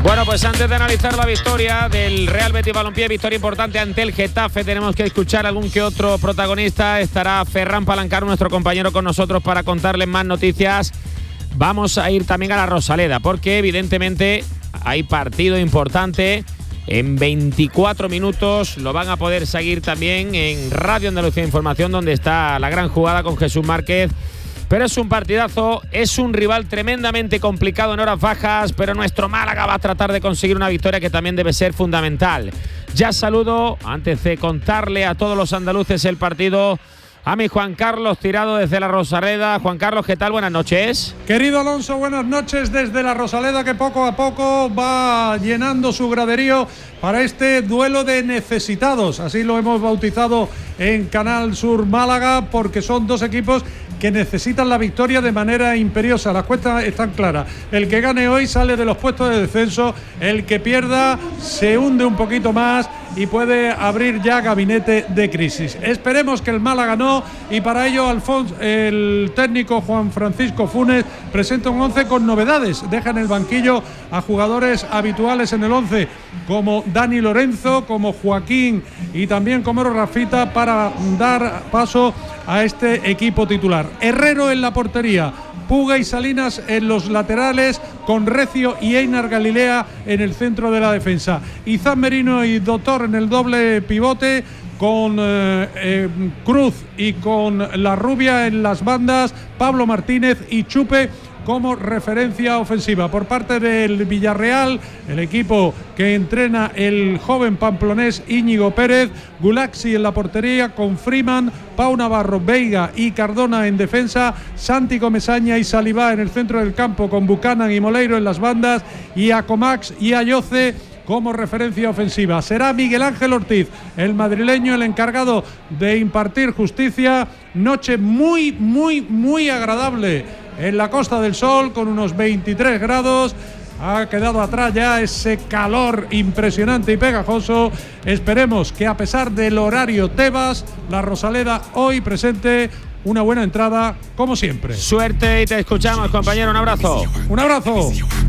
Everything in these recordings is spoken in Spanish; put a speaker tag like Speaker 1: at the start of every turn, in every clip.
Speaker 1: Bueno, pues antes de analizar la victoria del Real Betis Balompié, victoria importante ante el Getafe, tenemos que escuchar algún que otro protagonista. Estará Ferran Palancar, nuestro compañero, con nosotros para contarles más noticias. Vamos a ir también a la Rosaleda, porque evidentemente hay partido importante. En 24 minutos lo van a poder seguir también en Radio Andalucía Información, donde está la gran jugada con Jesús Márquez. Pero es un partidazo, es un rival tremendamente complicado en horas bajas, pero nuestro Málaga va a tratar de conseguir una victoria que también debe ser fundamental. Ya saludo, antes de contarle a todos los andaluces el partido, a mi Juan Carlos Tirado desde la Rosaleda. Juan Carlos, ¿qué tal? Buenas noches.
Speaker 2: Querido Alonso, buenas noches desde la Rosaleda, que poco a poco va llenando su graderío para este duelo de necesitados. Así lo hemos bautizado en Canal Sur Málaga, porque son dos equipos que necesitan la victoria de manera imperiosa. Las cuentas están claras. El que gane hoy sale de los puestos de descenso, el que pierda se hunde un poquito más y puede abrir ya gabinete de crisis. Esperemos que el Málaga no, y para ello el técnico Juan Francisco Funes presenta un 11 con novedades. Deja en el banquillo a jugadores habituales en el 11, como Dani Lorenzo, como Joaquín y también como Rafita, para dar paso a este equipo titular. Herrero en la portería, Puga y Salinas en los laterales, con Recio y Einar Galilea en el centro de la defensa. Izan Merino y Doctor en el doble pivote, con Cruz y con La Rubia en las bandas, Pablo Martínez y Chupe como referencia ofensiva. Por parte del Villarreal, el equipo que entrena el joven pamplonés Íñigo Pérez, Gulaxi en la portería, con Freeman, Pau Navarro, Veiga y Cardona en defensa, Santi Comesaña y Salivá en el centro del campo, con Buchanan y Moleiro en las bandas, y a Comax y a Yoce como referencia ofensiva. Será Miguel Ángel Ortiz, el madrileño, el encargado de impartir justicia. Noche muy, muy, muy agradable en la Costa del Sol, con unos 23 grados. Ha quedado atrás ya ese calor impresionante y pegajoso. Esperemos que, a pesar del horario Tebas, la Rosaleda hoy presente una buena entrada, como siempre.
Speaker 1: Suerte y te escuchamos, compañero. Un abrazo.
Speaker 2: Un abrazo.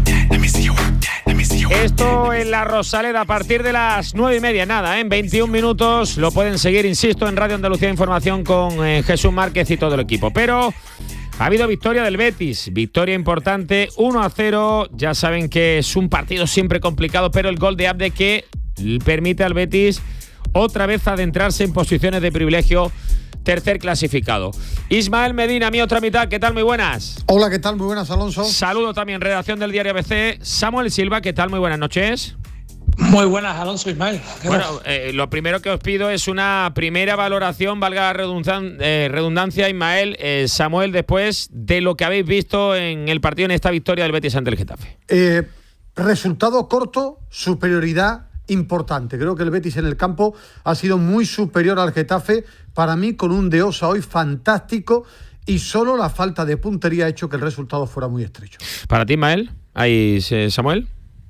Speaker 1: Esto en la Rosaleda a partir de las 9:30, nada, en 21 minutos. Lo pueden seguir, insisto, en Radio Andalucía Información con Jesús Márquez y todo el equipo. Pero ha habido victoria del Betis, victoria importante, 1-0. Ya saben que es un partido siempre complicado, pero el gol de Abde que permite al Betis otra vez adentrarse en posiciones de privilegio. Tercer clasificado. Ismael Medina, mi otra mitad, ¿qué tal? Muy buenas.
Speaker 3: Hola, ¿qué tal? Muy buenas, Alonso.
Speaker 1: Saludo también, redacción del diario ABC. Samuel Silva, ¿qué tal? Muy buenas noches.
Speaker 4: Muy buenas, Alonso, Ismael.
Speaker 1: Bueno, lo primero que os pido es una primera valoración, valga la redundancia, Ismael, Samuel, después de lo que habéis visto en el partido, en esta victoria del Betis ante el Getafe.
Speaker 3: Resultado corto, superioridad importante. Creo que el Betis en el campo ha sido muy superior al Getafe, para mí con un De Osa hoy fantástico, y solo la falta de puntería ha hecho que el resultado fuera muy estrecho.
Speaker 1: Para ti, Ismael, ahí Samuel.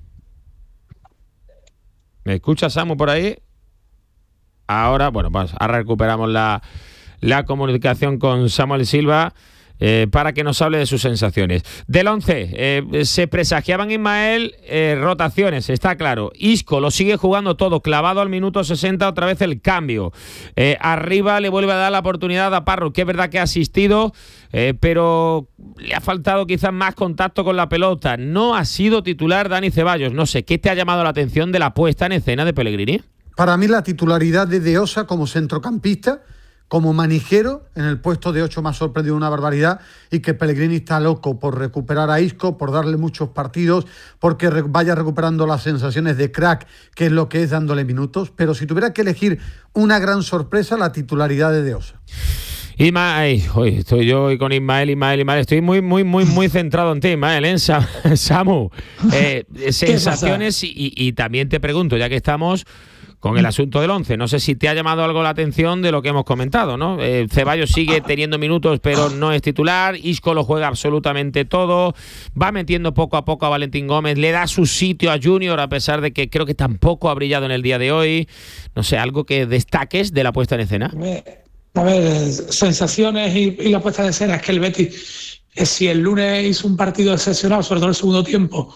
Speaker 1: ¿Me escucha Samu por ahí? Ahora, bueno, pues ahora recuperamos la comunicación con Samuel Silva para que nos hable de sus sensaciones. Del 11, se presagiaban, Ismael, rotaciones, está claro. Isco lo sigue jugando todo, clavado al minuto 60, otra vez el cambio. Arriba le vuelve a dar la oportunidad a Parro, que es verdad que ha asistido, pero le ha faltado quizás más contacto con la pelota. No ha sido titular Dani Ceballos. No sé, ¿qué te ha llamado la atención de la puesta en escena de Pellegrini?
Speaker 3: Para mí la titularidad de De Osa como centrocampista, como manijero, en el puesto de 8 me ha sorprendido una barbaridad, y que Pellegrini está loco por recuperar a Isco, por darle muchos partidos, porque vaya recuperando las sensaciones de crack, que es lo que es dándole minutos. Pero si tuviera que elegir una gran sorpresa, la titularidad de De Osa.
Speaker 1: Hoy estoy yo hoy con Ismael. Estoy muy centrado en ti, Ismael, Samu. Sensaciones y también te pregunto, ya que estamos con el asunto del 11, no sé si te ha llamado algo la atención de lo que hemos comentado, ¿no? Ceballos sigue teniendo minutos, pero no es titular. Isco lo juega absolutamente todo. Va metiendo poco a poco a Valentín Gómez. Le da su sitio a Junior, a pesar de que creo que tampoco ha brillado en el día de hoy. No sé, algo que destaques de la puesta en escena.
Speaker 4: A ver, sensaciones y la puesta en escena es que el Betis, si el lunes hizo un partido excepcional, sobre todo en el segundo tiempo,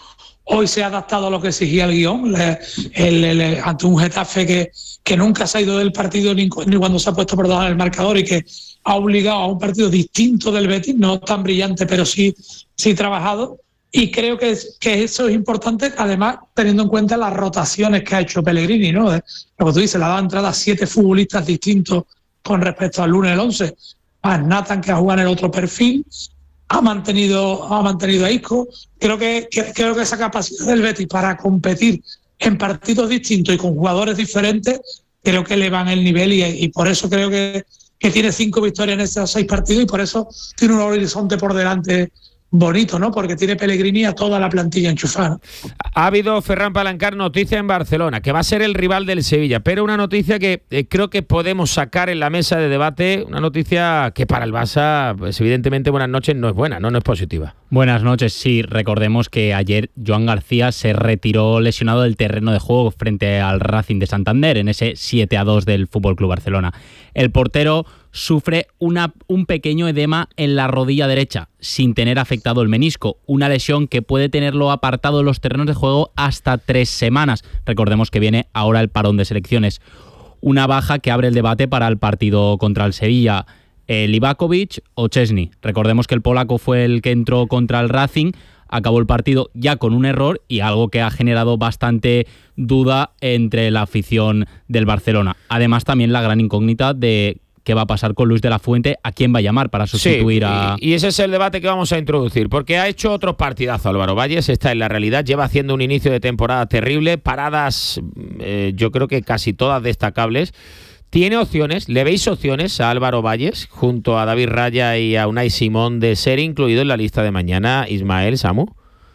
Speaker 4: hoy se ha adaptado a lo que exigía el guión, ante un Getafe que nunca se ha ido del partido ni cuando se ha puesto por debajo del marcador y que ha obligado a un partido distinto del Betis, no tan brillante, pero sí trabajado. Y creo que eso es importante, además, teniendo en cuenta las rotaciones que ha hecho Pellegrini, ¿no? Lo que tú dices, le ha dado entrada a 7 futbolistas distintos con respecto al lunes del 11. A Nathan, que ha jugado en el otro perfil, ha mantenido a Isco. Creo que esa capacidad del Betis para competir en partidos distintos y con jugadores diferentes, creo que elevan el nivel y por eso creo que tiene 5 victorias en estos 6 partidos y por eso tiene un horizonte por delante bonito, ¿no? Porque tiene Pellegrini a toda la plantilla enchufada, ¿no?
Speaker 1: Ha habido, Ferran Palancar, noticia en Barcelona, que va a ser el rival del Sevilla, pero una noticia que creo que podemos sacar en la mesa de debate, una noticia que para el Barça, pues evidentemente, buenas noches, no es buena, no es positiva.
Speaker 5: Buenas noches, sí, recordemos que ayer Joan García se retiró lesionado del terreno de juego frente al Racing de Santander en ese 7-2 del FC Barcelona. El portero sufre un pequeño edema en la rodilla derecha, sin tener afectado el menisco, una lesión que puede tenerlo apartado de los terrenos de juego hasta 3 semanas. Recordemos que viene ahora el parón de selecciones. Una baja que abre el debate para el partido contra el Sevilla. Livakovic o Chesney. Recordemos que el polaco fue el que entró contra el Racing, acabó el partido ya con un error y algo que ha generado bastante duda entre la afición del Barcelona. Además, también la gran incógnita de qué va a pasar con Luis de la Fuente, a quién va a llamar para sustituir a...
Speaker 1: Y ese es el debate que vamos a introducir, porque ha hecho otros partidazos Álvaro Valles, esta es la realidad, lleva haciendo un inicio de temporada terrible, paradas yo creo que casi todas destacables. ¿Tiene opciones? ¿Le veis opciones a Álvaro Valles junto a David Raya y a Unai Simón de ser incluido en la lista de mañana, Ismael, Samu?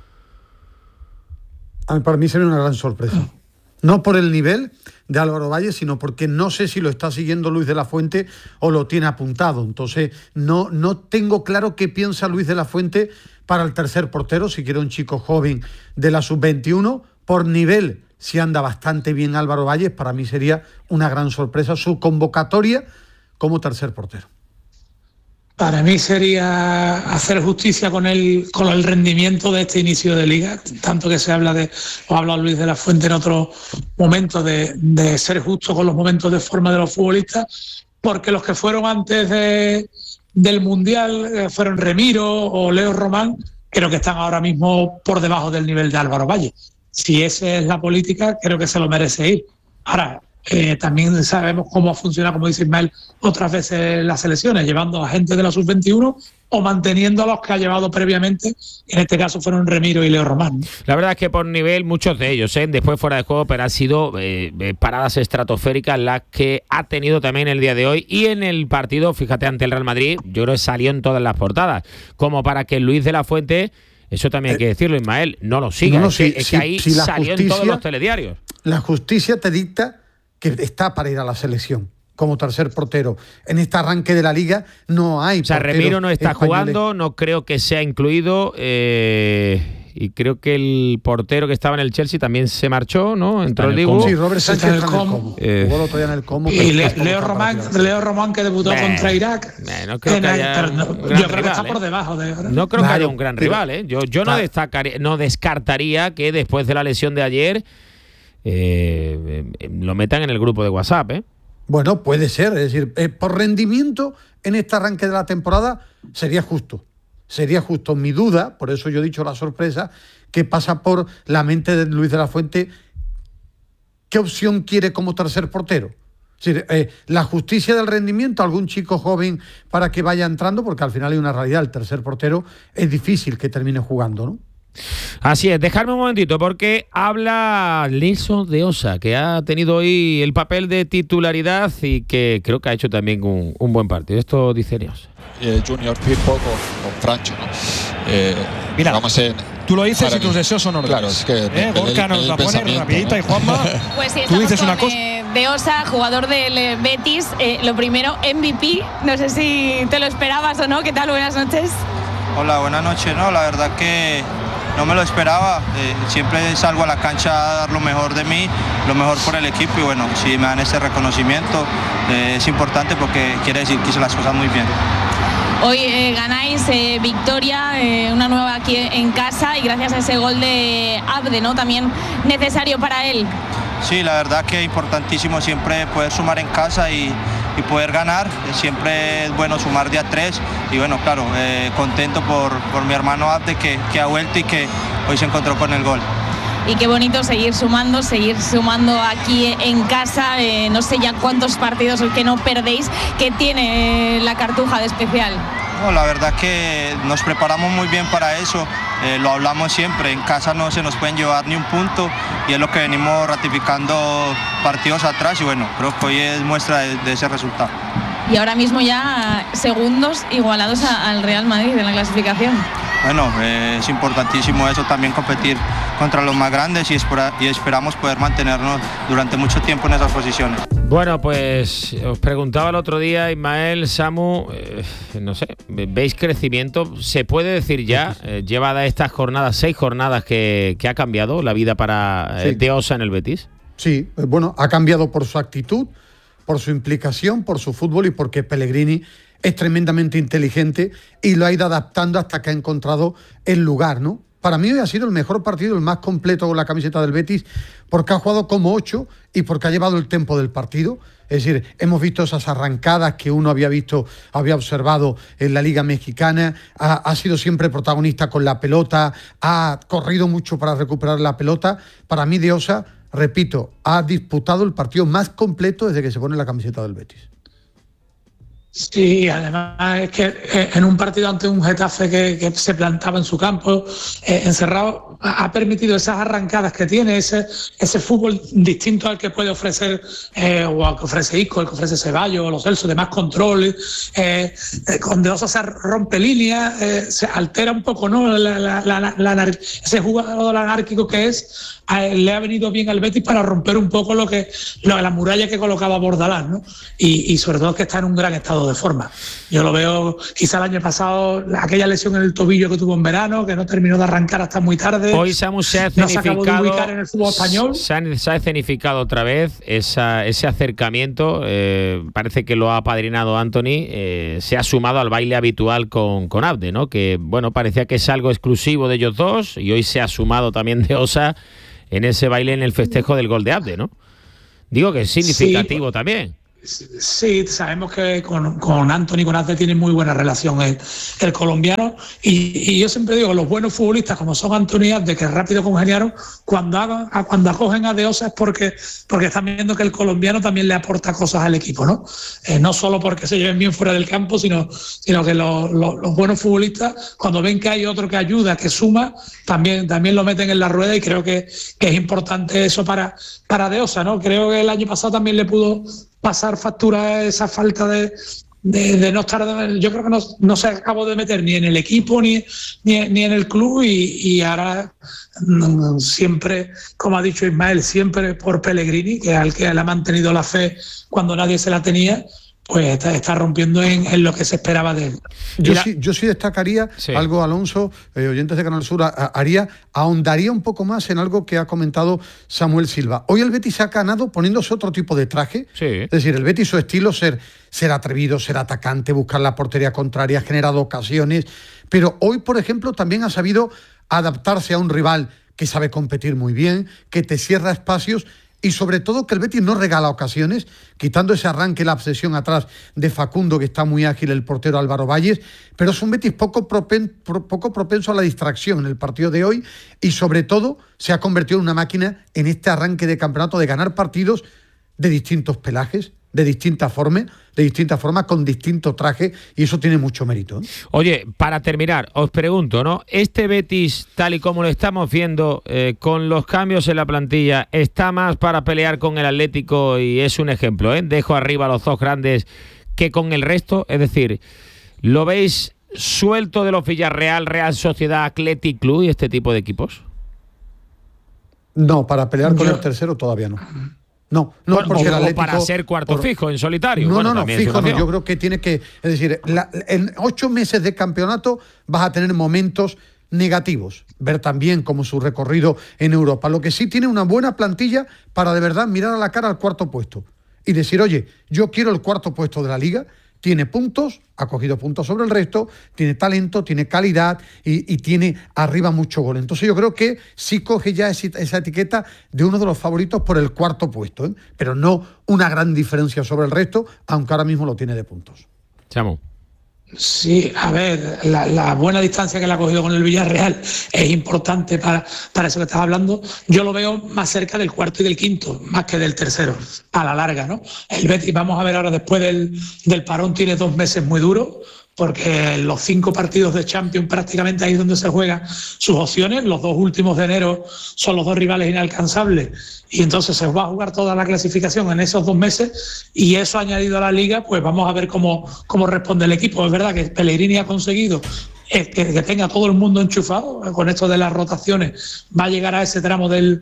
Speaker 3: Para mí sería una gran sorpresa. No por el nivel de Álvaro Valles, sino porque no sé si lo está siguiendo Luis de la Fuente o lo tiene apuntado. Entonces, no tengo claro qué piensa Luis de la Fuente para el tercer portero, si quiere un chico joven de la sub-21. Por nivel, si anda bastante bien Álvaro Valles, para mí sería una gran sorpresa su convocatoria como tercer portero.
Speaker 4: Para mí sería hacer justicia con el rendimiento de este inicio de liga, tanto que se habla o ha hablado Luis de la Fuente en otro momento de ser justo con los momentos de forma de los futbolistas, porque los que fueron antes del Mundial fueron Remiro o Leo Román, creo que están ahora mismo por debajo del nivel de Álvaro Valle. Si esa es la política, creo que se lo merece ir. Ahora, también sabemos cómo funciona, como dice Ismael, otras veces las selecciones, llevando a gente de la sub-21 o manteniendo a los que ha llevado previamente, en este caso fueron Remiro y Leo Román.
Speaker 1: La verdad es que por nivel, muchos de ellos, después fuera de juego, pero han sido paradas estratosféricas las que ha tenido también el día de hoy y en el partido, fíjate, ante el Real Madrid, yo creo que salió en todas las portadas, como para que Luis de la Fuente, eso también hay que decirlo, Ismael, no lo siga, es que ahí salió en todos los telediarios.
Speaker 3: La justicia te dicta que está para ir a la selección como tercer portero. En este arranque de la liga no hay.
Speaker 1: O sea, Remiro no está jugando, no creo que sea incluido. Y creo que el portero que estaba en el Chelsea también se marchó, ¿no? Entró el Dibu.
Speaker 3: Sí, Robert Sánchez está en el Como. Jugó el otro día en el Como.
Speaker 4: Y Leo Román que debutó contra Irak.
Speaker 1: No creo que haya
Speaker 4: yo creo que está por debajo de...
Speaker 1: No creo que haya un gran rival, Yo no descartaría que después de la lesión de ayer lo metan en el grupo de WhatsApp,
Speaker 3: Bueno, puede ser, es decir, por rendimiento en este arranque de la temporada sería justo. Sería justo. Mi duda, por eso yo he dicho la sorpresa, que pasa por la mente de Luis de la Fuente, ¿qué opción quiere como tercer portero? Es decir, la justicia del rendimiento, algún chico joven para que vaya entrando, porque al final hay una realidad, el tercer portero es difícil que termine jugando, ¿no?
Speaker 1: Así es, dejarme un momentito porque habla Leso de Osa, que ha tenido hoy el papel de titularidad y que creo que ha hecho también un buen partido. Esto dice Leosa.
Speaker 6: Junior Firpo con Francho, ¿no?
Speaker 7: Mira, tú lo dices y tus deseos son órdenes.
Speaker 6: Claro, es que
Speaker 7: Gorka nos la pone rapidita, ¿no? Y Juanma,
Speaker 8: pues sí,
Speaker 7: tú dices una cosa.
Speaker 8: De Osa, jugador del Betis, lo primero, MVP, no sé si te lo esperabas o no. ¿Qué tal? Buenas noches.
Speaker 9: Hola, buenas noches. No, la verdad que no me lo esperaba, siempre salgo a la cancha a dar lo mejor de mí, lo mejor por el equipo y bueno, si me dan ese reconocimiento es importante porque quiere decir que hice las cosas muy bien.
Speaker 8: Hoy ganáis victoria, una nueva aquí en casa, y gracias a ese gol de Abde, ¿no? También necesario para él.
Speaker 9: Sí, la verdad que es importantísimo siempre poder sumar en casa y poder ganar. Siempre es bueno sumar de a 3 y bueno, claro, contento por mi hermano Abde que ha vuelto y que hoy se encontró con el gol.
Speaker 8: Y qué bonito seguir sumando aquí en casa. No sé ya cuántos partidos que no perdéis, que tiene la Cartuja de especial.
Speaker 9: No, la verdad que nos preparamos muy bien para eso, lo hablamos siempre, en casa no se nos pueden llevar ni un punto y es lo que venimos ratificando partidos atrás y bueno, creo que hoy es muestra de ese resultado.
Speaker 8: Y ahora mismo ya segundos igualados al Real Madrid en la clasificación.
Speaker 9: Bueno, es importantísimo eso también, competir contra los más grandes y esperamos poder mantenernos durante mucho tiempo en esas posiciones.
Speaker 1: Bueno, pues os preguntaba el otro día, Ismael, Samu, no sé, ¿veis crecimiento? ¿Se puede decir ya, llevada estas jornadas, 6 jornadas, que ha cambiado la vida para de Osa en el Betis?
Speaker 3: Sí, bueno, ha cambiado por su actitud, por su implicación, por su fútbol y porque Pellegrini es tremendamente inteligente y lo ha ido adaptando hasta que ha encontrado el lugar, ¿no? Para mí hoy ha sido el mejor partido, el más completo con la camiseta del Betis, porque ha jugado como 8 y porque ha llevado el tempo del partido. Es decir, hemos visto esas arrancadas que uno había observado en la Liga Mexicana, ha sido siempre protagonista con la pelota, ha corrido mucho para recuperar la pelota. Para mí, De Osa, repito, ha disputado el partido más completo desde que se pone la camiseta del Betis.
Speaker 4: Sí, además es que en un partido ante un Getafe que se plantaba en su campo, encerrado, ha permitido esas arrancadas que tiene, ese fútbol distinto al que puede ofrecer, o al que ofrece Isco, al que ofrece Ceballos o Lo Celso, de más control. Con De Osa se rompe líneas, se altera un poco, ¿no? Ese jugador anárquico que es, le ha venido bien al Betis para romper un poco la muralla que colocaba Bordalás, ¿no? Y sobre todo que está en un gran estado de forma. Yo lo veo, quizá el año pasado, aquella lesión en el tobillo que tuvo en verano, que no terminó de arrancar hasta muy tarde.
Speaker 1: Hoy Samu se ha escenificado,
Speaker 4: no se acabó de ubicar en el fútbol español.
Speaker 1: Se ha escenificado otra vez ese acercamiento. Parece que lo ha apadrinado Anthony. Se ha sumado al baile habitual con Abde, ¿no? Que bueno, parecía que es algo exclusivo de ellos dos, y hoy se ha sumado también De Osa en ese baile, en el festejo del gol de Abde, ¿no? Digo que es significativo también.
Speaker 4: Sí, sabemos que con Anthony, con Abde tiene muy buena relación el colombiano, y yo siempre digo, los buenos futbolistas como son Anthony y Abde, que rápido congeniaron, cuando acogen a De Osa es porque están viendo que el colombiano también le aporta cosas al equipo, ¿no? No solo porque se lleven bien fuera del campo, sino que los buenos futbolistas, cuando ven que hay otro que ayuda, que suma, también lo meten en la rueda, y creo que es importante eso para De Osa, ¿no? Creo que el año pasado también le pudo pasar factura esa falta de no estar. Yo creo que no se acabó de meter ni en el equipo ni en el club, y ahora siempre, como ha dicho Ismael, siempre por Pellegrini, que al que le ha mantenido la fe cuando nadie se la tenía, pues está rompiendo en lo que se esperaba de él.
Speaker 3: Yo sí destacaría algo, Alonso, oyentes de Canal Sur, ahondaría un poco más en algo que ha comentado Samuel Silva. Hoy el Betis ha ganado poniéndose otro tipo de traje. Sí. Es decir, el Betis, su estilo, ser atrevido, ser atacante, buscar la portería contraria, ha generado ocasiones, pero hoy, por ejemplo, también ha sabido adaptarse a un rival que sabe competir muy bien, que te cierra espacios. Y sobre todo que el Betis no regala ocasiones, quitando ese arranque, la obsesión atrás de Facundo, que está muy ágil, el portero Álvaro Valles, pero es un Betis poco propenso a la distracción en el partido de hoy, y sobre todo se ha convertido en una máquina en este arranque de campeonato de ganar partidos de distintos pelajes, de distintas formas, con distinto traje, y eso tiene mucho mérito, ¿eh?
Speaker 1: Oye, para terminar, os pregunto, ¿no? Este Betis, tal y como lo estamos viendo, con los cambios en la plantilla, ¿está más para pelear con el Atlético? Y es un ejemplo, ¿eh? Dejo arriba a los dos grandes, que con el resto. Es decir, ¿lo veis suelto de los Villarreal, Real Sociedad, Athletic Club y este tipo de equipos?
Speaker 3: No, para pelear con el tercero todavía no. No,
Speaker 1: bueno,
Speaker 3: porque el Atlético,
Speaker 1: para ser cuarto fijo en solitario.
Speaker 3: No, fijo no. Yo creo que tiene que, es decir, en 8 meses de campeonato vas a tener momentos negativos. Ver también como su recorrido en Europa. Lo que sí tiene una buena plantilla para de verdad mirar a la cara al cuarto puesto y decir, oye, yo quiero el cuarto puesto de la Liga, tiene puntos, ha cogido puntos sobre el resto, tiene talento, tiene calidad y tiene arriba mucho gol. Entonces yo creo que sí coge ya esa etiqueta de uno de los favoritos por el cuarto puesto, ¿eh? Pero no una gran diferencia sobre el resto, aunque ahora mismo lo tiene de puntos.
Speaker 1: Chamo.
Speaker 4: Sí, a ver, la buena distancia que le ha cogido con el Villarreal es importante para eso que estás hablando. Yo lo veo más cerca del cuarto y del quinto, más que del tercero, a la larga, ¿no? El Betis, vamos a ver ahora, después del parón, tiene 2 meses muy duros, porque los 5 partidos de Champions prácticamente ahí es donde se juegan sus opciones. Los 2 últimos de enero son los 2 rivales inalcanzables y entonces se va a jugar toda la clasificación en esos 2 meses, y eso añadido a la Liga, pues vamos a ver cómo responde el equipo. Es verdad que Pellegrini ha conseguido que tenga todo el mundo enchufado. Con esto de las rotaciones va a llegar a ese tramo de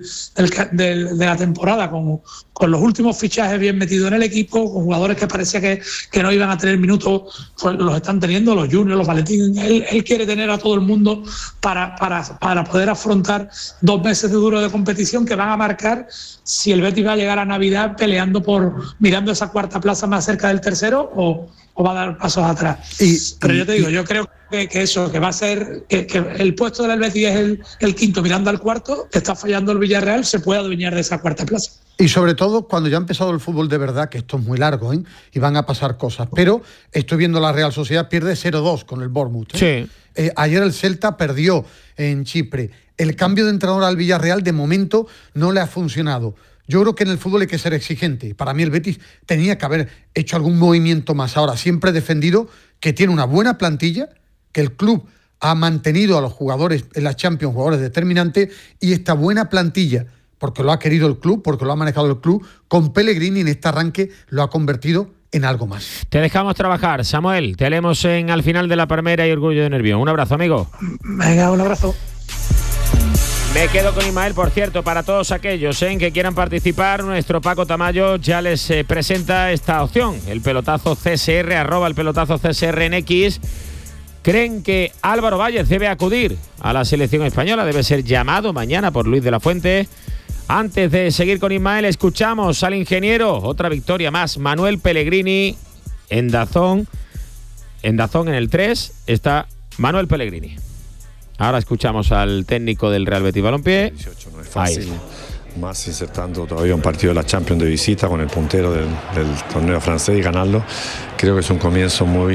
Speaker 4: la temporada con los últimos fichajes bien metidos en el equipo, con jugadores que parecía que no iban a tener minutos, pues los están teniendo, los Juniors, los Valentín. Él quiere tener a todo el mundo para poder afrontar 2 meses de duro de competición que van a marcar si el Betis va a llegar a Navidad mirando esa cuarta plaza más cerca del tercero o va a dar pasos atrás. Pero yo te digo, yo creo que eso, que va a ser que el puesto del Betis es el quinto mirando al cuarto, que está fallando el Villarreal, se puede adueñar de esa cuarta plaza.
Speaker 3: Y sobre todo cuando ya ha empezado el fútbol de verdad, que esto es muy largo, ¿eh? Y van a pasar cosas. Pero estoy viendo la Real Sociedad pierde 0-2 con el Bournemouth, ¿eh? Sí. Ayer el Celta perdió en Chipre. El cambio de entrenador al Villarreal de momento no le ha funcionado. Yo creo que en el fútbol hay que ser exigente. Para mí el Betis tenía que haber hecho algún movimiento más. Ahora, siempre he defendido que tiene una buena plantilla, que el club ha mantenido a los jugadores en la Champions, jugadores determinantes, y esta buena plantilla, porque lo ha querido el club, porque lo ha manejado el club, con Pellegrini en este arranque lo ha convertido en algo más.
Speaker 1: Te dejamos trabajar, Samuel. Te leemos al final de la Palmera y Orgullo de Nervión. Un abrazo, amigo.
Speaker 4: Venga, un abrazo.
Speaker 1: Me quedo con Ismael, por cierto, para todos aquellos que quieran participar, nuestro Paco Tamayo ya les presenta esta opción, el pelotazo CSR, @el pelotazo CSR en X. ¿Creen que Álvaro Valles debe acudir a la selección española? Debe ser llamado mañana por Luis de la Fuente. Antes de seguir con Ismael, escuchamos al ingeniero, otra victoria más, Manuel Pellegrini en DAZN. En DAZN en el 3 está Manuel Pellegrini. Ahora escuchamos al técnico del Real Betis Balompié.
Speaker 10: 18 no es fácil, más insertando todavía un partido de la Champions de visita con el puntero del torneo francés y ganarlo. Creo que es un comienzo muy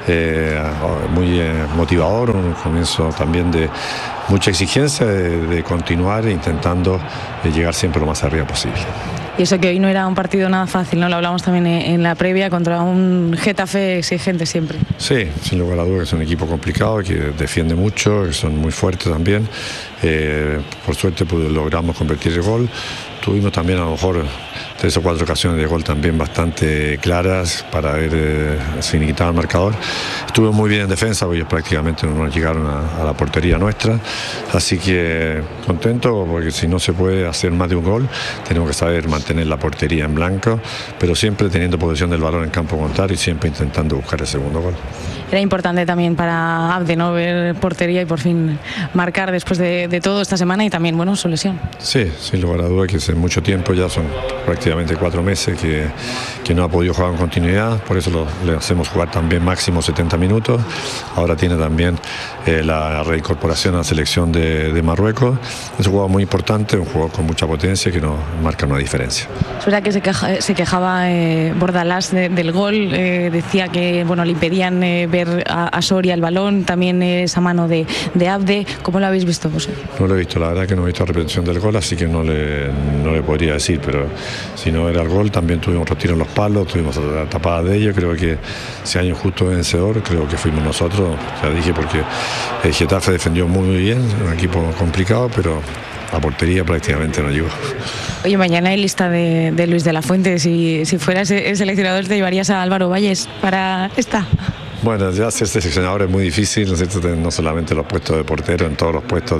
Speaker 10: motivador, un comienzo también de mucha exigencia de continuar intentando llegar siempre lo más arriba posible.
Speaker 11: Y eso que hoy no era un partido nada fácil, ¿no? Lo hablamos también en la previa, contra un Getafe exigente siempre.
Speaker 10: Sí, sin lugar a dudas, es un equipo complicado, que defiende mucho, que son muy fuertes también. Por suerte logramos convertir el gol. Tuvimos también a lo mejor 3 o 4 ocasiones de gol también bastante claras para haber finiquitado el marcador. Estuvo muy bien en defensa, porque ellos prácticamente no llegaron a la portería nuestra. Así que contento, porque si no se puede hacer más de un gol, tenemos que saber mantener la portería en blanco, pero siempre teniendo posesión del balón en campo contrario y siempre intentando buscar el segundo gol.
Speaker 11: Era importante también para Abde, ¿no?, ver portería y por fin marcar después de todo esta semana y también, bueno, su lesión.
Speaker 10: Sí, sin lugar a dudas, que hace mucho tiempo, ya son prácticamente 4 meses que no ha podido jugar con continuidad, por eso le hacemos jugar también máximo 70 minutos. Ahora tiene también la reincorporación a la selección de Marruecos. Es un jugador muy importante, un jugador con mucha potencia que nos marca una diferencia.
Speaker 11: Es verdad que se quejaba Bordalás del gol, decía que le impedían ver a Soria el balón, también esa mano de Abde. ¿Cómo lo habéis visto, José?
Speaker 10: No lo he visto, la verdad que no he visto la repetición del gol, así que no le podría decir, pero si no era el gol, también tuvimos otro tiro en los palos, tuvimos la tapada de ellos. Creo que ese año justo vencedor, creo que fuimos nosotros, ya dije, porque el Getafe defendió muy bien, un equipo complicado, pero la portería prácticamente no llegó.
Speaker 11: Oye, mañana hay lista de Luis de la Fuente. Si fueras el seleccionador, ¿te llevarías a Álvaro Valles para esta?
Speaker 10: Bueno, ya ser seleccionador es muy difícil, ¿no es cierto? No solamente los puestos de portero, en todos los puestos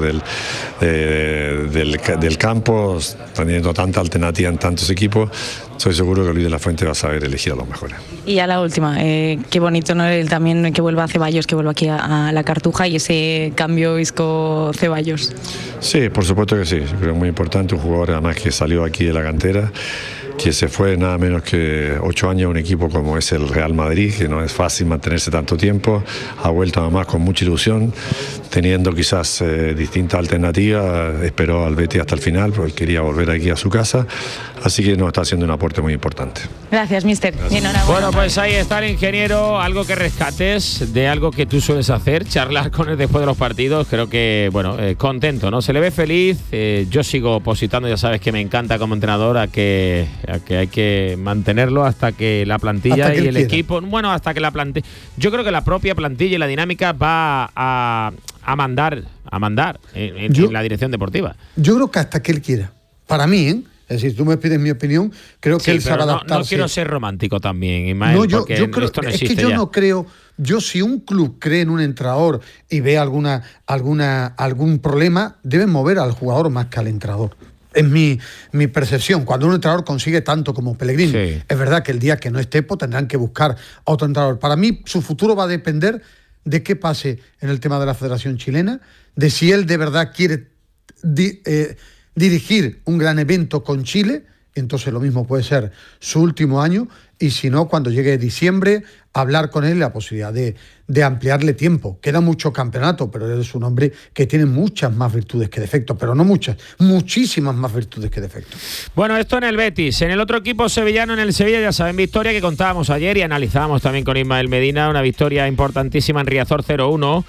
Speaker 10: del campo, teniendo tanta alternativa en tantos equipos, soy seguro que Luis de la Fuente va a saber elegir a los mejores.
Speaker 11: Y ya la última, qué bonito, ¿no?, él también que vuelva a Ceballos, que vuelva aquí a la Cartuja, y ese cambio Isco-Ceballos.
Speaker 10: Sí, por supuesto que sí, yo creo que es muy importante, un jugador además que salió aquí de la cantera, que se fue nada menos que 8 años a un equipo como es el Real Madrid, que no es fácil mantenerse tanto tiempo, ha vuelto además con mucha ilusión, teniendo quizás distintas alternativas, esperó al Betis hasta el final porque quería volver aquí a su casa, así que nos está haciendo un aporte muy importante.
Speaker 11: Gracias, mister.
Speaker 1: Bueno, pues ahí está el ingeniero, algo que rescates de algo que tú sueles hacer, charlar con él después de los partidos, creo que, bueno, contento, ¿no? Se le ve feliz, yo sigo opositando, ya sabes que me encanta como entrenador a que hay que mantenerlo hasta que la plantilla y el equipo, bueno, hasta que la plantilla, yo creo que la propia plantilla y la dinámica va a mandar en la dirección deportiva.
Speaker 3: Yo creo que hasta que él quiera, para mí, es decir, tú me pides mi opinión, creo que él sabe adaptarse.
Speaker 1: No quiero ser romántico también, Ismael,
Speaker 3: no, yo creo,
Speaker 1: esto no
Speaker 3: es
Speaker 1: existe
Speaker 3: que yo
Speaker 1: ya.
Speaker 3: no creo. Yo, si un club cree en un entrenador y ve algún problema, deben mover al jugador más que al entrenador. Es mi percepción. Cuando un entrenador consigue tanto como Pellegrini, es verdad que el día que no esté, pues tendrán que buscar a otro entrenador. Para mí, su futuro va a depender de qué pase en el tema de la Federación Chilena, de si él de verdad quiere dirigir un gran evento con Chile, entonces lo mismo puede ser su último año, y si no, cuando llegue diciembre, hablar con él la posibilidad de ampliarle tiempo. Queda mucho campeonato, pero él es un hombre que tiene muchas más virtudes que defectos, pero no muchas, muchísimas más virtudes que defectos.
Speaker 1: Bueno, esto en el Betis. En el otro equipo sevillano, en el Sevilla, ya saben, victoria que contábamos ayer y analizábamos también con Ismael Medina, una victoria importantísima en Riazor 0-1.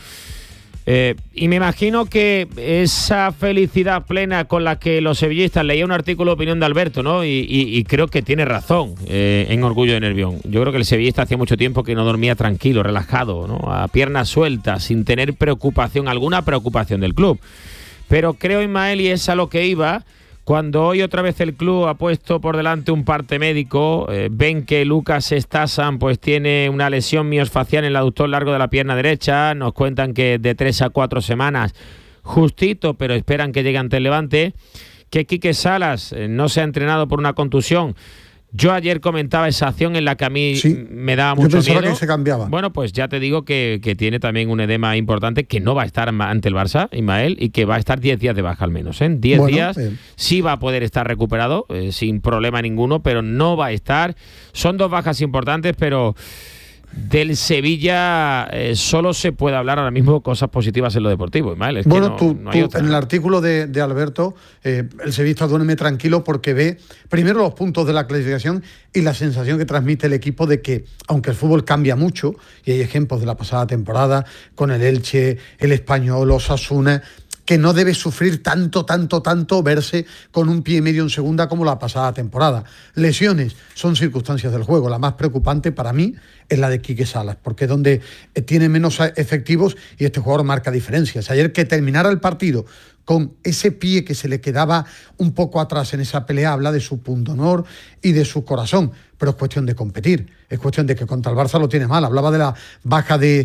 Speaker 1: Y me imagino que esa felicidad plena con la que los sevillistas, leía un artículo de opinión de Alberto, ¿no? Y creo que tiene razón en Orgullo de Nervión. Yo creo que el sevillista hacía mucho tiempo que no dormía tranquilo, relajado, ¿no? A piernas sueltas, sin tener alguna preocupación del club. Pero creo, Ismael, y es a lo que iba, cuando hoy otra vez el club ha puesto por delante un parte médico, ven que Lucas Stasan pues tiene una lesión miosfacial en el aductor largo de la pierna derecha, nos cuentan que de 3 a 4 semanas, justito, pero esperan que llegue ante el Levante, que Quique Salas no se ha entrenado por una contusión. Yo ayer comentaba esa acción en la que a mí me daba mucho miedo. Yo pensaba
Speaker 3: que se cambiaba.
Speaker 1: Bueno, pues ya te digo que tiene también un edema importante, que no va a estar ante el Barça, Ismael, y que va a estar 10 días de baja al menos. 10 días sí va a poder estar recuperado, sin problema ninguno, pero no va a estar. Son 2 bajas importantes, pero del Sevilla solo se puede hablar ahora mismo cosas positivas en lo deportivo, Ismael. Es
Speaker 3: bueno,
Speaker 1: que no hay otra.
Speaker 3: En el artículo de Alberto, el sevillista duerme tranquilo porque ve primero los puntos de la clasificación y la sensación que transmite el equipo de que, aunque el fútbol cambia mucho, y hay ejemplos de la pasada temporada con el Elche, el Español, Osasuna, que no debe sufrir tanto verse con un pie y medio en segunda como la pasada temporada. Lesiones son circunstancias del juego. La más preocupante para mí es la de Quique Salas, porque es donde tiene menos efectivos y este jugador marca diferencias. Ayer, que terminara el partido con ese pie que se le quedaba un poco atrás en esa pelea, habla de su pundonor y de su corazón, pero es cuestión de competir, es cuestión de que contra el Barça lo tiene mal. Hablaba de la baja de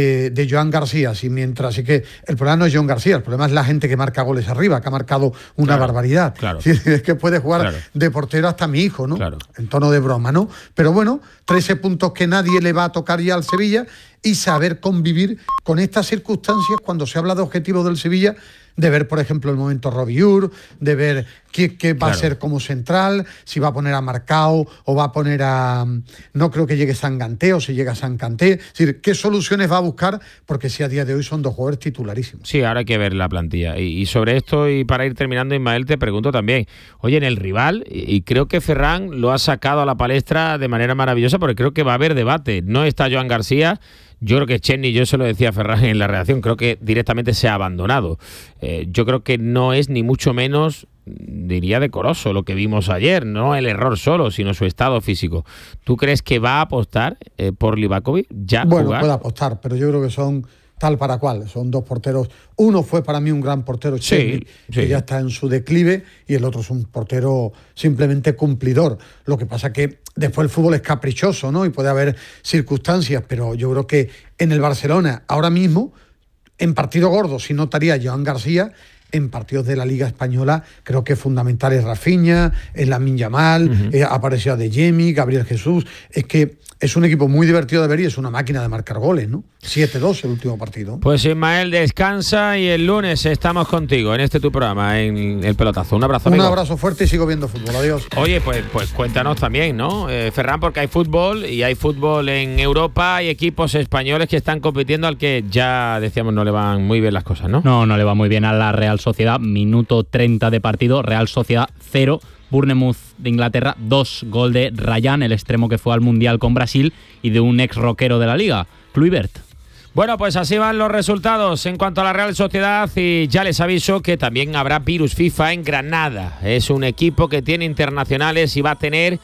Speaker 3: Joan García, así que el problema no es Joan García, el problema es la gente que marca goles arriba, que ha marcado una barbaridad.
Speaker 1: Claro.
Speaker 3: Es que puede jugar de portero hasta mi hijo, ¿no?
Speaker 1: Claro.
Speaker 3: En tono de broma, ¿no? Pero bueno, 13 puntos que nadie le va a tocar ya al Sevilla, y saber convivir con estas circunstancias cuando se habla de objetivos del Sevilla, de ver, por ejemplo, el momento Robiur, de ver qué va a ser como central, si va a poner a Marcao o va a poner a... No creo que llegue Sanganté o si llega Sanganté. Es decir, qué soluciones va a buscar, porque si a día de hoy son 2 jugadores titularísimos.
Speaker 1: Sí, ahora hay que ver la plantilla. Y sobre esto, y para ir terminando, Ismael, te pregunto también, oye, en el rival, y creo que Ferran lo ha sacado a la palestra de manera maravillosa, porque creo que va a haber debate. No está Joan García. Yo creo que Chesney, yo se lo decía a Ferran en la redacción, creo que directamente se ha abandonado. Yo creo que no es ni mucho menos, diría, decoroso lo que vimos ayer, no el error solo, sino su estado físico. ¿Tú crees que va a apostar por Livakovic ya
Speaker 3: Bueno,
Speaker 1: jugar?
Speaker 3: Puede apostar, pero yo creo que son tal para cual. Son 2 porteros. Uno fue para mí un gran portero, Chesney, que ya está en su declive, y el otro es un portero simplemente cumplidor. Lo que pasa que después el fútbol es caprichoso, ¿no? Y puede haber circunstancias, pero yo creo que en el Barcelona, ahora mismo, en partido gordo, sí notaría a Joan García en partidos de la Liga Española creo que es fundamental. Es Rafinha, es Lamine Yamal, apareció Adeyemi, Gabriel Jesús. Es que es un equipo muy divertido de ver y es una máquina de marcar goles, ¿no? 7-2 el último partido.
Speaker 1: Pues Ismael, descansa y el lunes estamos contigo en tu programa, en El Pelotazo. Un abrazo, amigo.
Speaker 3: Un abrazo fuerte y sigo viendo fútbol. Adiós.
Speaker 1: Oye, pues cuéntanos también, ¿no? Ferran, porque hay fútbol y hay fútbol en Europa, hay equipos españoles que están compitiendo al que ya decíamos no le van muy bien las cosas, ¿no?
Speaker 5: No le va muy bien a la Real Sociedad. Minuto 30 de partido, Real Sociedad 0. Bournemouth de Inglaterra 2, gol de Ryan, el extremo que fue al Mundial con Brasil y de un ex rockero de la Liga, Kluivert.
Speaker 1: Bueno, pues así van los resultados en cuanto a la Real Sociedad y ya les aviso que también habrá virus FIFA en Granada. Es un equipo que tiene internacionales y va a tener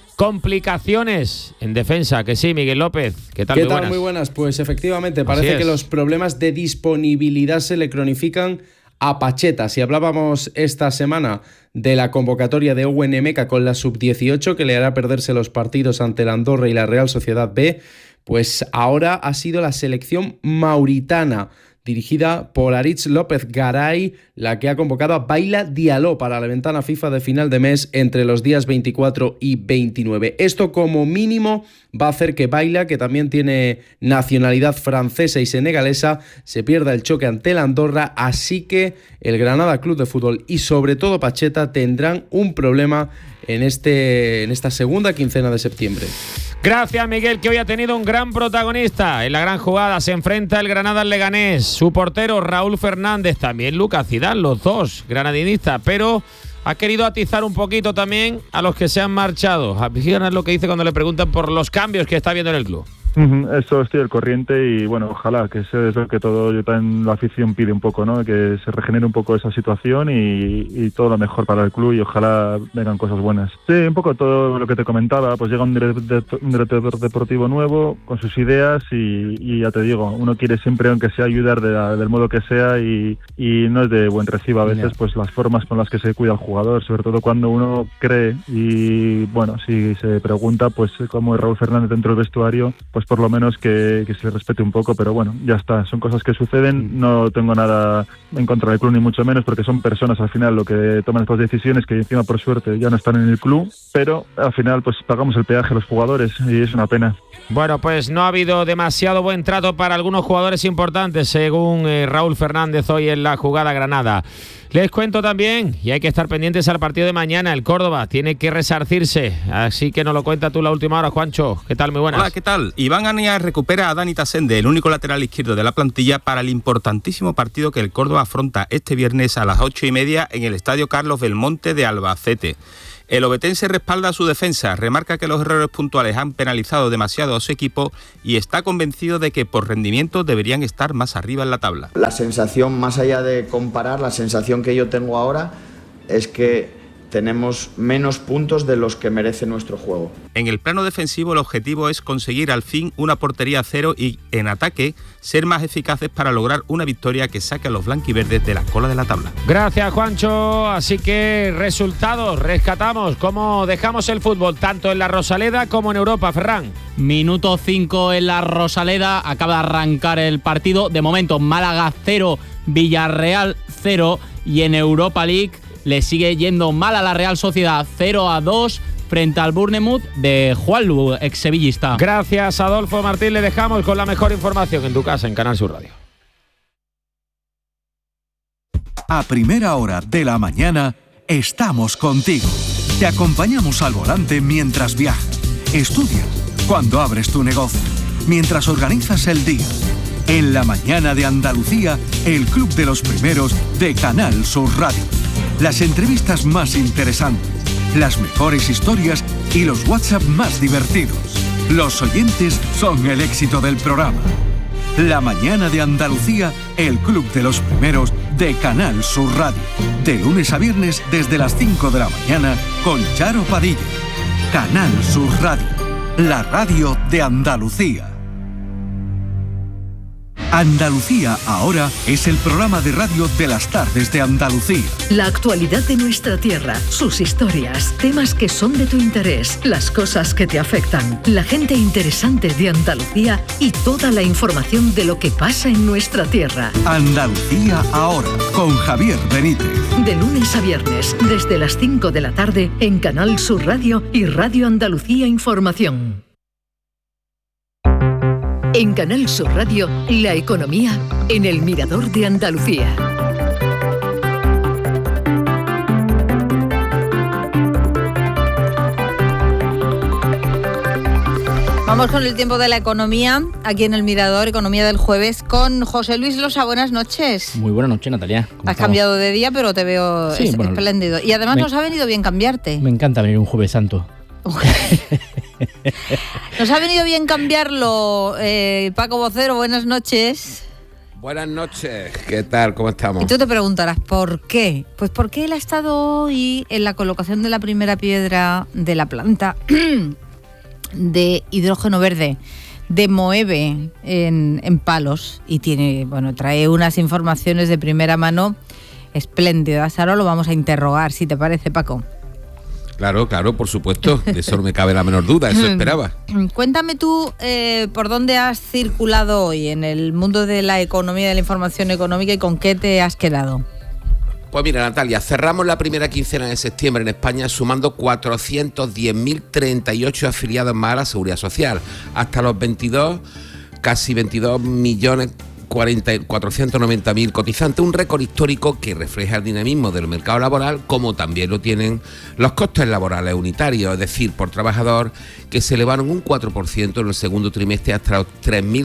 Speaker 1: complicaciones en defensa, que sí, Miguel López. ¿Qué tal?
Speaker 12: ¿Qué tal? Muy buenas. Pues efectivamente, parece que los problemas de disponibilidad se le cronifican a Pacheta. Si hablábamos esta semana de la convocatoria de Owen Emeka con la sub-18 que le hará perderse los partidos ante el Andorra y la Real Sociedad B, pues ahora ha sido la selección mauritana dirigida por Aritz López Garay, la que ha convocado a Baila Diallo para la ventana FIFA de final de mes entre los días 24 y 29. Esto como mínimo va a hacer que Baila, que también tiene nacionalidad francesa y senegalesa, se pierda el choque ante el Andorra, así que el Granada Club de Fútbol y sobre todo Pacheta tendrán un problema en esta segunda quincena de septiembre.
Speaker 1: Gracias, Miguel, que hoy ha tenido un gran protagonista. En la gran jugada se enfrenta el Granada al Leganés. Su portero Raúl Fernández, también Lucas Zidane, los dos granadinistas, pero ha querido atizar un poquito también a los que se han marchado. Fíjate lo que dice cuando le preguntan por los cambios que está viendo en el club.
Speaker 13: Eso estoy al corriente y bueno, ojalá que eso es lo que todo yo también la afición pide un poco, ¿no? Que se regenere un poco esa situación y todo lo mejor para el club y ojalá vengan cosas buenas. Sí, un poco todo lo que te comentaba, pues llega un director deportivo nuevo con sus ideas y ya te digo, uno quiere siempre, aunque sea, ayudar del modo que sea y no es de buen recibo a veces pues las formas con las que se cuida al jugador, sobre todo cuando uno cree y bueno, si se pregunta pues como Raúl Fernández dentro del vestuario, pues por lo menos que se respete un poco, pero bueno, ya está, son cosas que suceden, no tengo nada en contra del club ni mucho menos, porque son personas al final lo que toman estas decisiones, que encima por suerte ya no están en el club, pero al final pues pagamos el peaje a los jugadores y es una pena.
Speaker 1: Bueno, pues no ha habido demasiado buen trato para algunos jugadores importantes, según Raúl Fernández hoy en la jugada Granada. Les cuento también, y hay que estar pendientes al partido de mañana, el Córdoba tiene que resarcirse, así que nos lo cuenta tú la última hora, Juancho. ¿Qué tal? Muy buenas.
Speaker 14: Hola, ¿qué tal? Iván Aniar recupera a Dani Tasende, el único lateral izquierdo de la plantilla, para el importantísimo partido que el Córdoba afronta este viernes a las 8:30 en el Estadio Carlos Belmonte de Albacete. El obetense respalda a su defensa, remarca que los errores puntuales han penalizado demasiado a su equipo y está convencido de que por rendimiento deberían estar más arriba en la tabla.
Speaker 15: La sensación, más allá de comparar, la sensación que yo tengo ahora es que tenemos menos puntos de los que merece nuestro juego.
Speaker 14: En el plano defensivo el objetivo es conseguir al fin una portería a cero y en ataque ser más eficaces para lograr una victoria que saque a los blanquiverdes de la cola de la tabla.
Speaker 1: Gracias, Juancho. Así que resultados, rescatamos cómo dejamos el fútbol tanto en la Rosaleda como en Europa, Ferran.
Speaker 5: Minuto 5 en la Rosaleda, acaba de arrancar el partido. De momento Málaga 0, Villarreal 0 y en Europa League le sigue yendo mal a la Real Sociedad, 0-2 frente al Bournemouth de Juanlu, ex sevillista.
Speaker 1: Gracias, Adolfo Martín. Le dejamos con la mejor información en tu casa, en Canal Sur Radio.
Speaker 16: A primera hora de la mañana estamos contigo. Te acompañamos al volante mientras viajas, estudias, cuando abres tu negocio, mientras organizas el día. En la mañana de Andalucía, el Club de los Primeros de Canal Sur Radio. Las entrevistas más interesantes, las mejores historias y los WhatsApp más divertidos. Los oyentes son el éxito del programa. La mañana de Andalucía, el Club de los Primeros de Canal Sur Radio. De lunes a viernes desde las 5 de la mañana con Charo Padilla. Canal Sur Radio, la radio de Andalucía. Andalucía Ahora es el programa de radio de las tardes de Andalucía.
Speaker 17: La actualidad de nuestra tierra, sus historias, temas que son de tu interés, las cosas que te afectan, la gente interesante de Andalucía y toda la información de lo que pasa en nuestra tierra.
Speaker 16: Andalucía Ahora, con Javier Benítez.
Speaker 17: De lunes a viernes, desde las 5 de la tarde, en Canal Sur Radio y Radio Andalucía Información. En Canal Sur Radio, la economía en el Mirador de Andalucía.
Speaker 18: Vamos con el tiempo de la economía, aquí en el Mirador, Economía del Jueves, con José Luis Losa. Buenas noches.
Speaker 19: Muy buenas noches, Natalia.
Speaker 18: Has cambiado de día, pero te veo espléndido. Y además nos ha venido bien cambiarte.
Speaker 19: Me encanta venir un Jueves Santo.
Speaker 18: Nos ha venido bien cambiarlo, Paco Vocero, buenas noches.
Speaker 20: Buenas noches, ¿qué tal? ¿Cómo estamos?
Speaker 18: Y tú te preguntarás, ¿por qué? Pues porque él ha estado hoy en la colocación de la primera piedra de la planta de hidrógeno verde de Moeve en Palos y trae unas informaciones de primera mano espléndidas. Ahora lo vamos a interrogar, si te parece, Paco.
Speaker 20: Claro, por supuesto, de eso no me cabe la menor duda, eso esperaba.
Speaker 18: Cuéntame tú por dónde has circulado hoy en el mundo de la economía, de la información económica y con qué te has quedado.
Speaker 20: Pues mira, Natalia, cerramos la primera quincena de septiembre en España sumando 410.038 afiliados más a la Seguridad Social, hasta los casi 22 millones 490.000 cotizantes, un récord histórico que refleja el dinamismo del mercado laboral, como también lo tienen los costes laborales unitarios, es decir, por trabajador, que se elevaron un 4% en el segundo trimestre hasta los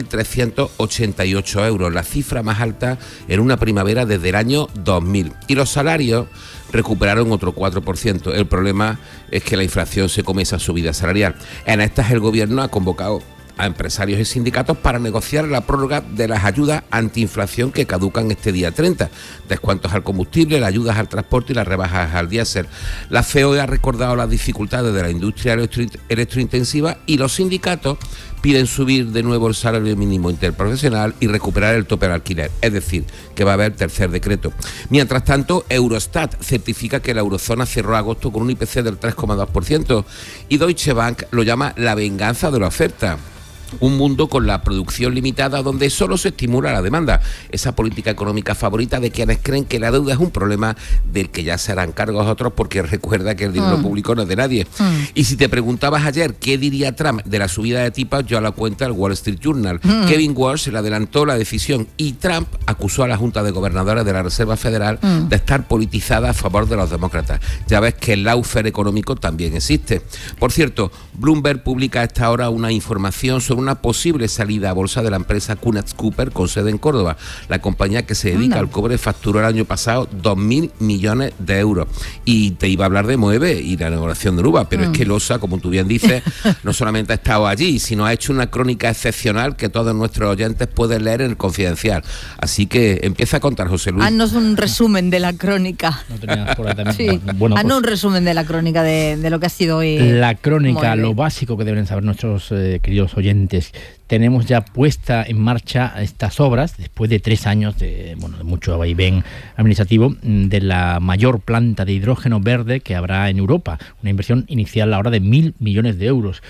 Speaker 20: 3.388 euros, la cifra más alta en una primavera desde el año 2000. Y los salarios recuperaron otro 4%. El problema es que la inflación se come esa subida salarial. En estas el gobierno ha convocado a empresarios y sindicatos para negociar la prórroga de las ayudas antiinflación que caducan este día 30, descuentos al combustible, las ayudas al transporte y las rebajas al diésel. La COE ha recordado las dificultades de la industria electrointensiva y los sindicatos piden subir de nuevo el salario mínimo interprofesional y recuperar el tope al alquiler, es decir, que va a haber tercer decreto. Mientras tanto, Eurostat certifica que la eurozona cerró agosto con un IPC del 3,2% y Deutsche Bank lo llama la venganza de la oferta. Un mundo con la producción limitada donde solo se estimula la demanda, esa política económica favorita de quienes creen que la deuda es un problema del que ya se harán cargos otros, porque recuerda que el dinero público no es de nadie. Y si te preguntabas ayer qué diría Trump de la subida de tipos, yo la cuenta el Wall Street Journal. Kevin Walsh le adelantó la decisión y Trump acusó a la Junta de Gobernadores de la Reserva Federal de estar politizada a favor de los demócratas. Ya ves que el lawfare económico también existe. Por cierto, Bloomberg publica a esta hora una información sobre una posible salida a bolsa de la empresa Cunard Cooper con sede en Córdoba. La compañía que se dedica al cobre facturó el año pasado 2.000 millones de euros. Y te iba a hablar de Moeve y la inauguración de Uruba, pero es que Losa, como tú bien dices, no solamente ha estado allí, sino ha hecho una crónica excepcional que todos nuestros oyentes pueden leer en el Confidencial. Así que empieza a contar, José Luis.
Speaker 18: Haznos un resumen de la crónica.
Speaker 19: No tenías por ahí también.
Speaker 18: Sí.
Speaker 19: Bueno,
Speaker 18: haznos un resumen de la crónica de lo que ha sido hoy.
Speaker 19: La crónica,
Speaker 18: Moeve.
Speaker 19: Lo básico que deben saber nuestros queridos oyentes. Tenemos ya puesta en marcha estas obras, después de 3 años de mucho vaivén administrativo, de la mayor planta de hidrógeno verde que habrá en Europa. Una inversión inicial ahora de 1.000 millones de euros.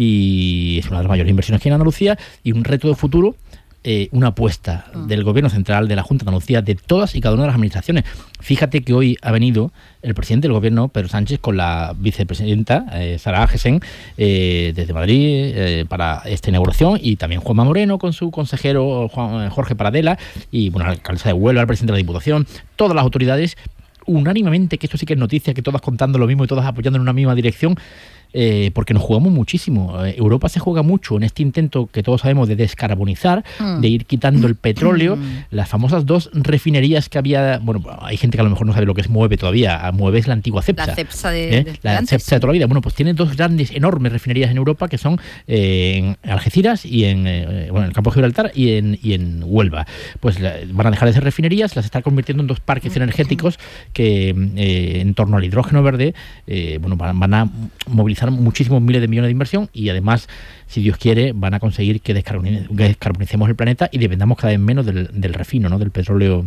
Speaker 19: Y es una de las mayores inversiones que hay en Andalucía y un reto de futuro. Una apuesta del Gobierno Central, de la Junta de Andalucía, de todas y cada una de las administraciones. Fíjate que hoy ha venido el presidente del Gobierno, Pedro Sánchez, con la vicepresidenta, Sara Agesen, desde Madrid, para esta inauguración, y también Juanma Moreno con su consejero Jorge Paradela, y la alcaldesa de Huelva, el presidente de la Diputación, todas las autoridades, unánimemente, que esto sí que es noticia, que todas contando lo mismo y todas apoyando en una misma dirección, porque nos jugamos muchísimo. Europa se juega mucho en este intento que todos sabemos de descarbonizar, de ir quitando el petróleo. Las famosas 2 refinerías que había, hay gente que a lo mejor no sabe lo que es Moeve todavía. Moeve es la antigua Cepsa.
Speaker 18: La Cepsa de
Speaker 19: Cepsa de toda la vida. Pues tiene 2 grandes, enormes refinerías en Europa, que son en Algeciras y en el campo de Gibraltar y en Huelva. Pues van a dejar de ser refinerías, las están convirtiendo en 2 parques energéticos que en torno al hidrógeno verde van a movilizar realizar muchísimos miles de millones de inversión y además, si Dios quiere, van a conseguir que descarbonicemos el planeta y dependamos cada vez menos del refino, ¿no? Del petróleo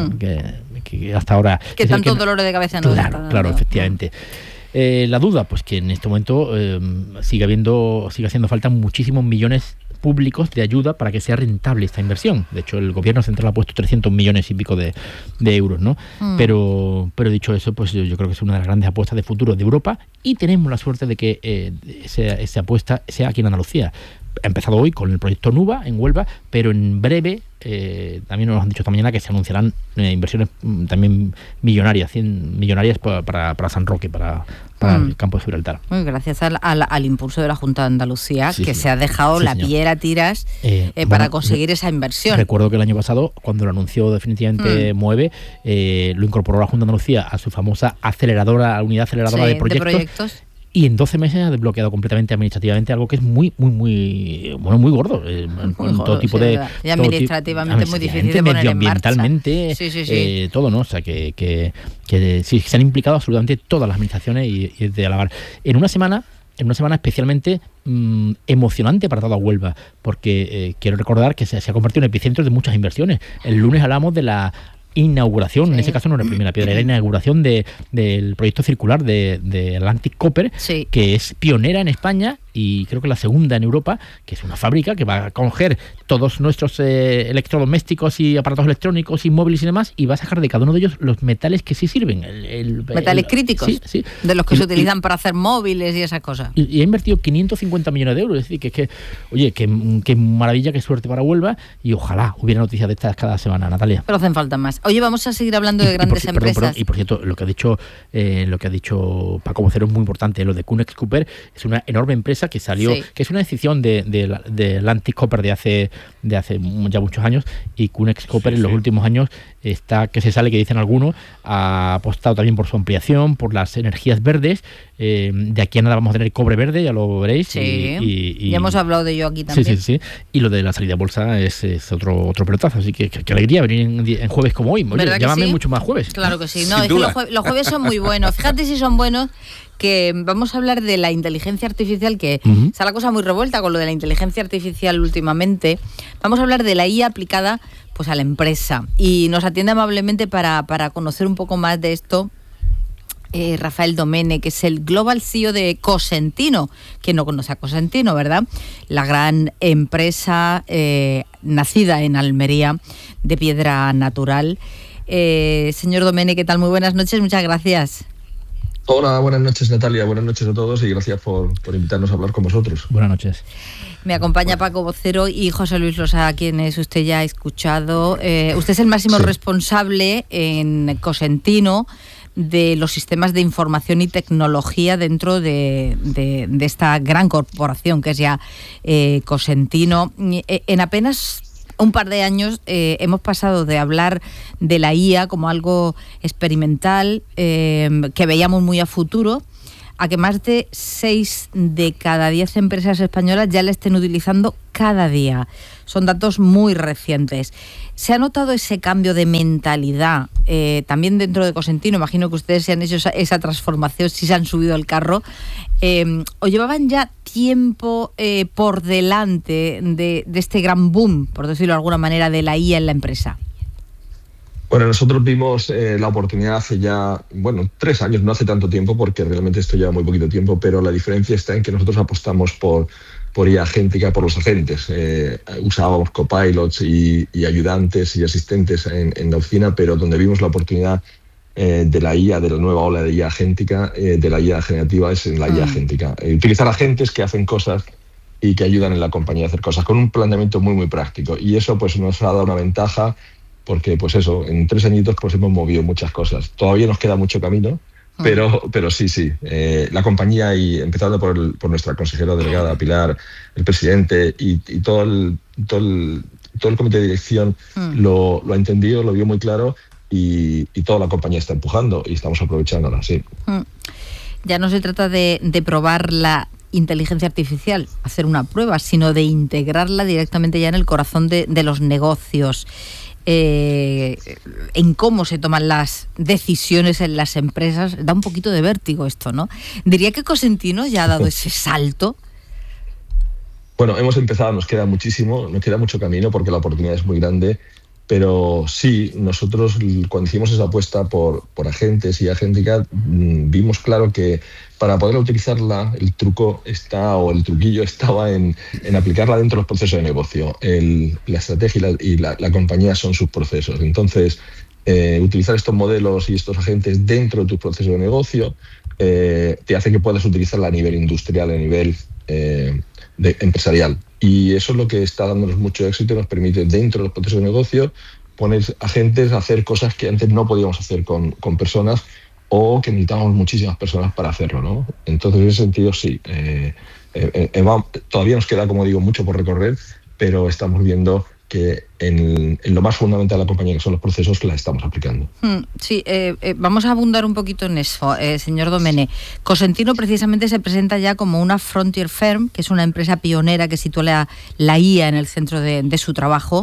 Speaker 19: que hasta ahora...
Speaker 18: Que tantos dolores de cabeza nos
Speaker 19: está dando. Claro, efectivamente. La duda, pues que en este momento sigue haciendo falta muchísimos millones públicos de ayuda para que sea rentable esta inversión. De hecho, el gobierno central ha puesto 300 millones y pico de euros, ¿no? Pero dicho eso, pues yo creo que es una de las grandes apuestas de futuro de Europa y tenemos la suerte de que esa apuesta sea aquí en Andalucía. Ha empezado hoy con el proyecto NUVA en Huelva, pero en breve también nos han dicho esta mañana que se anunciarán inversiones también millonarias para San Roque, para el campo de Gibraltar.
Speaker 18: Muy gracias al impulso de la Junta de Andalucía, que se ha dejado la piel a tiras para conseguir esa inversión.
Speaker 19: Recuerdo que el año pasado, cuando lo anunció definitivamente MOVE, lo incorporó la Junta de Andalucía a su famosa unidad aceleradora de proyectos. Y en 12 meses ha desbloqueado completamente administrativamente algo que es muy gordo.
Speaker 18: Muy todo tipo de... Y administrativamente muy difícil de poner en marcha.
Speaker 19: Medioambientalmente, todo, ¿no? O sea, que sí, se han implicado absolutamente todas las administraciones y es de alabar. En una semana especialmente emocionante para toda Huelva, porque quiero recordar que se ha convertido en epicentro de muchas inversiones. El lunes hablamos de la inauguración, en ese caso no era la primera piedra, era la inauguración del proyecto circular de Atlantic Copper, que es pionera en España y creo que la segunda en Europa, que es una fábrica que va a coger todos nuestros electrodomésticos y aparatos electrónicos y móviles y demás y va a sacar de cada uno de ellos los metales que sí sirven.
Speaker 18: Metales críticos,
Speaker 19: sí.
Speaker 18: De los que se utilizan para hacer móviles y esas cosas.
Speaker 19: Y ha invertido 550 millones de euros, es decir, qué maravilla, qué suerte para Huelva y ojalá hubiera noticias de estas cada semana, Natalia.
Speaker 18: Pero hacen falta más. Oye, vamos a seguir hablando de grandes empresas.
Speaker 19: Y por cierto, lo que ha dicho Paco Vocero es muy importante. Lo de Cunex Cooper es una enorme empresa que salió, que es una decisión de Atlantic Copper de hace ya muchos años, y Cunex Copper en los últimos años que dicen algunos, ha apostado también por su ampliación, por las energías verdes. De aquí a nada vamos a tener cobre verde, ya lo veréis.
Speaker 18: Sí, ya hemos hablado de ello aquí también.
Speaker 19: Sí. Y lo de la salida a bolsa es otro pelotazo, así que alegría venir en jueves como hoy. Oye, llámame mucho más jueves.
Speaker 18: Claro que sí. No, es que los jueves son muy buenos. Fíjate si son buenos, que vamos a hablar de la inteligencia artificial, que está la cosa muy revuelta con lo de la inteligencia artificial últimamente. Vamos a hablar de la IA aplicada pues a la empresa. Y nos atiende amablemente para conocer un poco más de esto Rafael Domene, que es el Global CEO de Cosentino. ¿Quién no conoce a Cosentino, verdad? La gran empresa nacida en Almería de piedra natural. Señor Domene, ¿qué tal? Muy buenas noches, muchas gracias.
Speaker 21: Hola, buenas noches, Natalia, buenas noches a todos y gracias por invitarnos a hablar con vosotros.
Speaker 19: Buenas noches.
Speaker 18: Me acompaña Paco Vocero y José Luis Losa, a quienes usted ya ha escuchado. Usted es el máximo responsable en Cosentino de los sistemas de información y tecnología dentro de esta gran corporación que es ya Cosentino. En apenas un par de años hemos pasado de hablar de la IA como algo experimental que veíamos muy a futuro, a que más de 6 de cada 10 empresas españolas ya la estén utilizando cada día. Son datos muy recientes. ¿Se ha notado ese cambio de mentalidad también dentro de Cosentino? Imagino que ustedes se han hecho esa transformación, si se han subido al carro. ¿O llevaban ya tiempo por delante de este gran boom, por decirlo de alguna manera, de la IA en la empresa?
Speaker 21: Bueno, nosotros vimos la oportunidad hace ya, 3 años, no hace tanto tiempo, porque realmente esto lleva muy poquito tiempo, pero la diferencia está en que nosotros apostamos por IA agéntica, por los agentes. Usábamos copilots y ayudantes y asistentes en la oficina, pero donde vimos la oportunidad de la IA, de la nueva ola de IA agéntica, de la IA generativa, es en la IA agéntica. Utilizar agentes que hacen cosas y que ayudan en la compañía a hacer cosas, con un planteamiento muy, muy práctico. Y eso pues nos ha dado una ventaja, porque pues eso, en 3 añitos pues hemos movido muchas cosas. Todavía nos queda mucho camino, pero sí. La compañía, y empezando por nuestra consejera delegada Pilar, el presidente y todo el comité de dirección lo ha entendido, lo vio muy claro, y toda la compañía está empujando y estamos aprovechándola, sí.
Speaker 18: Ya no se trata de probar la inteligencia artificial, hacer una prueba, sino de integrarla directamente ya en el corazón de los negocios. en cómo se toman las decisiones en las empresas. Da un poquito de vértigo esto, ¿no? Diría que Cosentino ya ha dado ese salto.
Speaker 21: Bueno, hemos empezado, nos queda muchísimo, nos queda mucho camino porque la oportunidad es muy grande, pero sí, nosotros cuando hicimos esa apuesta por agentes y Agéntica, vimos claro que para poder utilizarla, el truco o el truquillo estaba en aplicarla dentro de los procesos de negocio. La estrategia y la compañía son sus procesos. Entonces, utilizar estos modelos y estos agentes dentro de tu proceso de negocio te hace que puedas utilizarla a nivel industrial, a nivel empresarial. Y eso es lo que está dándonos mucho éxito y nos permite dentro de los procesos de negocio poner agentes a hacer cosas que antes no podíamos hacer con personas o que necesitábamos muchísimas personas para hacerlo, ¿no? Entonces, en ese sentido, sí. Todavía nos queda, como digo, mucho por recorrer, pero estamos viendo que en lo más fundamental de la compañía, que son los procesos, la estamos aplicando.
Speaker 18: Sí, vamos a abundar un poquito en eso, señor Domene. Cosentino precisamente se presenta ya como una frontier firm, que es una empresa pionera que sitúa la IA en el centro de su trabajo,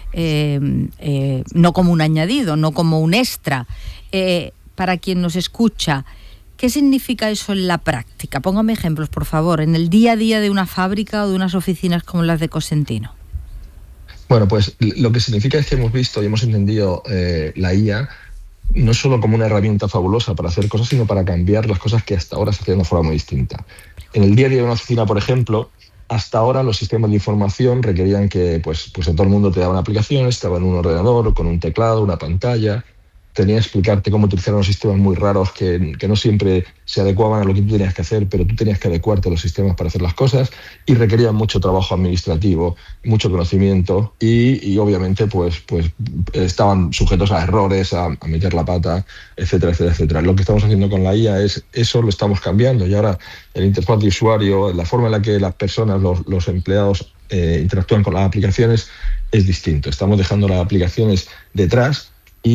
Speaker 18: no como un añadido, no como un extra. Para quien nos escucha, ¿qué significa eso en la práctica? Póngame ejemplos, por favor, en el día a día de una fábrica o de unas oficinas como las de Cosentino.
Speaker 21: Bueno, pues lo que significa es que hemos visto y hemos entendido la IA no solo como una herramienta fabulosa para hacer cosas, sino para cambiar las cosas que hasta ahora se hacían de forma muy distinta. En el día a día de una oficina, por ejemplo, hasta ahora los sistemas de información requerían que pues a todo el mundo te daba una aplicación, estaba en un ordenador, con un teclado, una pantalla. Tenía que explicarte cómo utilizar unos sistemas muy raros que no siempre se adecuaban a lo que tú tenías que hacer, pero tú tenías que adecuarte a los sistemas para hacer las cosas y requerían mucho trabajo administrativo, mucho conocimiento y obviamente pues estaban sujetos a errores, a meter la pata, etcétera, etcétera, etcétera. Lo que estamos haciendo con la IA es eso, lo estamos cambiando y ahora el interfaz de usuario, la forma en la que las personas, los empleados interactúan con las aplicaciones es distinto. Estamos dejando las aplicaciones detrás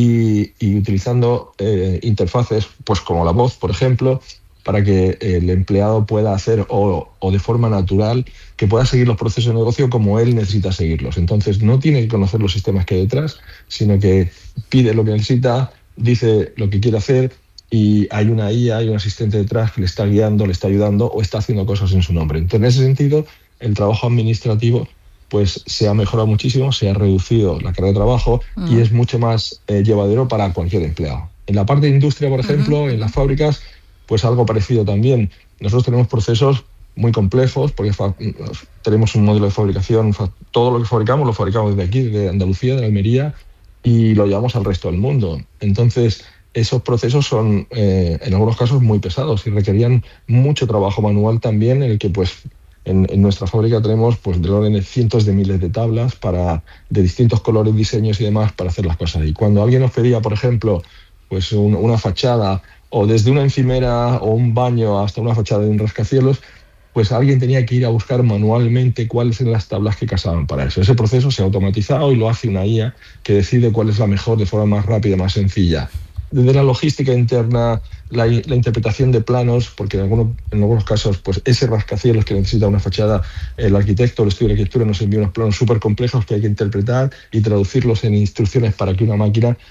Speaker 21: y utilizando interfaces pues como la voz, por ejemplo, para que el empleado pueda hacer o de forma natural que pueda seguir los procesos de negocio como él necesita seguirlos. Entonces no tiene que conocer los sistemas que hay detrás, sino que pide lo que necesita, dice lo que quiere hacer y hay una IA, hay un asistente detrás que le está guiando, le está ayudando o está haciendo cosas en su nombre. Entonces, en ese sentido, el trabajo administrativo pues se ha mejorado muchísimo, se ha reducido la carga de trabajo y es mucho más llevadero para cualquier empleado. En la parte de industria, por ejemplo, en las fábricas, pues algo parecido también. Nosotros tenemos procesos muy complejos porque tenemos un modelo de fabricación, todo lo que fabricamos lo fabricamos desde aquí, desde Andalucía, de Almería, y lo llevamos al resto del mundo. Entonces, esos procesos son, en algunos casos, muy pesados y requerían mucho trabajo manual también, en el que pues en nuestra fábrica tenemos pues del orden de cientos de miles de tablas de distintos colores, diseños y demás para hacer las cosas. Y cuando alguien nos pedía, por ejemplo, pues una fachada o desde una encimera o un baño hasta una fachada de un rascacielos, pues alguien tenía que ir a buscar manualmente cuáles eran las tablas que casaban para eso. Ese proceso se ha automatizado y lo hace una IA que decide cuál es la mejor de forma más rápida, más sencilla. Desde la logística interna, la interpretación de planos, porque en algunos casos pues ese rascacielos que necesita una fachada, el arquitecto, el estudio de arquitectura nos envía unos planos súper complejos que hay que interpretar y traducirlos en instrucciones para que una máquina